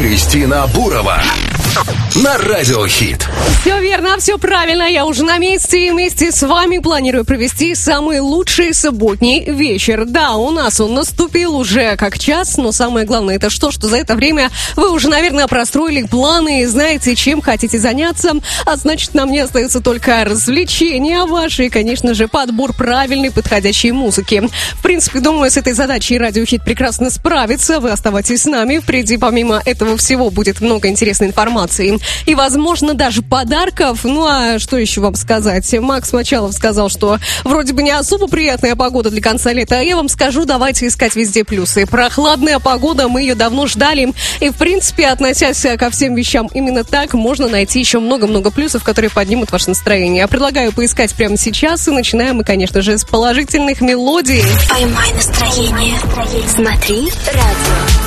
Кристина Бурова на Радио Хит. Все верно, все правильно. Я уже на месте и вместе с вами планирую провести самый лучший субботний вечер. Да, у нас он наступил уже как час, но самое главное это что за это время вы уже, наверное, простроили планы и знаете, чем хотите заняться. А значит, нам не остается только развлечения ваши и, конечно же, подбор правильной, подходящей музыки. В принципе, думаю, с этой задачей Радио Хит прекрасно справится. Вы оставайтесь с нами. Впереди, помимо этого всего, будет много интересной информации. И, возможно, даже подарков. Ну, а что еще вам сказать? Макс Мочалов сказал, что вроде бы не особо приятная погода для конца лета. А я вам скажу, давайте искать везде плюсы. Прохладная погода, мы ее давно ждали. И, в принципе, относясь ко всем вещам именно так, можно найти еще много-много плюсов, которые поднимут ваше настроение. Я предлагаю поискать прямо сейчас. И начинаем мы, конечно же, с положительных мелодий. Поймай настроение. Смотри радио.